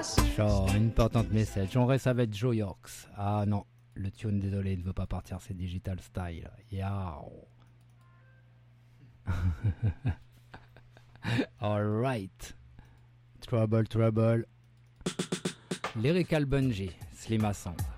Genre, important message. On reste avec Joe Yorks. Ah non, le tune, désolé, il ne veut pas partir, c'est Digital Style. Yao. Alright. Trouble. Lyrical Bungie, Slim Hassan.